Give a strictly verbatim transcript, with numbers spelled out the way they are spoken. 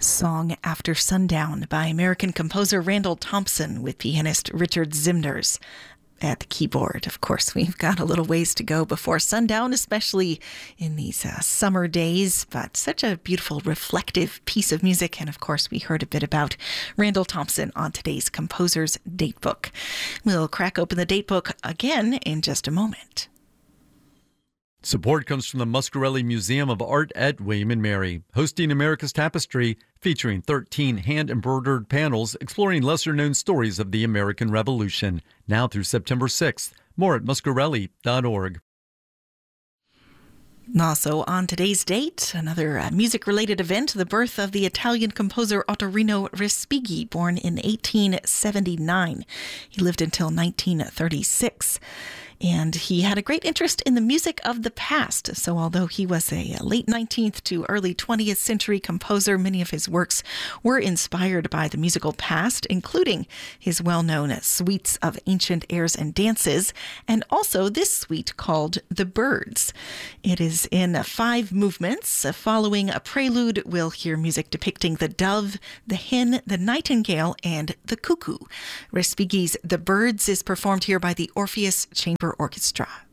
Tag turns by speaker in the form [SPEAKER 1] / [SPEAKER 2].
[SPEAKER 1] Song After Sundown by American composer Randall Thompson with pianist Richard Zimners at the keyboard. Of course, we've got a little ways to go before sundown, especially in these uh, summer days, but such a beautiful, reflective piece of music. And of course, we heard a bit about Randall Thompson on today's Composer's Datebook. We'll crack open the datebook again in just a moment.
[SPEAKER 2] Support comes from the Muscarelli Museum of Art at William and Mary, hosting America's Tapestry, featuring thirteen hand-embroidered panels exploring lesser-known stories of the American Revolution, now through September sixth. More at muscarelli dot org.
[SPEAKER 1] Also on today's date, another uh, music-related event, the birth of the Italian composer Ottorino Respighi, born in eighteen seventy-nine. He lived until nineteen thirty-six. And he had a great interest in the music of the past. So although he was a late nineteenth to early twentieth century composer, many of his works were inspired by the musical past, including his well-known suites of ancient airs and dances, and also this suite called The Birds. It is in five movements. Following a prelude, we'll hear music depicting the dove, the hen, the nightingale, and the cuckoo. Respighi's The Birds is performed here by the Orpheus Chamber Orchestra.